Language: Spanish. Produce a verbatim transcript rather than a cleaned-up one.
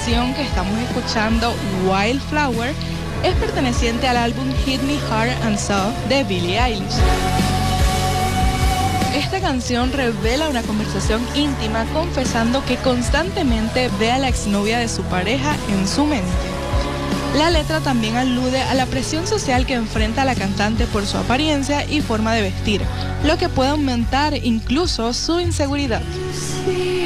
canción que estamos escuchando, Wildflower, es perteneciente al álbum Hit Me Hard and Soft de Billie Eilish. Esta canción revela una conversación íntima confesando que constantemente ve a la exnovia de su pareja en su mente. La letra también alude a la presión social que enfrenta la cantante por su apariencia y forma de vestir, lo que puede aumentar incluso su inseguridad.